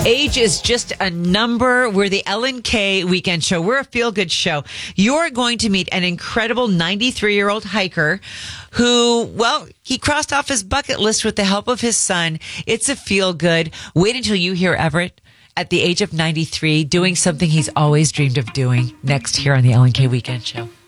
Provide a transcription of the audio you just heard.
Age is just a number. We're the Ellen K Weekend Show. We're a feel-good show. You're going to meet an incredible 93-year-old hiker who, well, he crossed off his bucket list with the help of his son. It's a feel-good. Wait until you hear Everett at the age of 93 doing something he's always dreamed of doing next here on the Ellen K Weekend Show.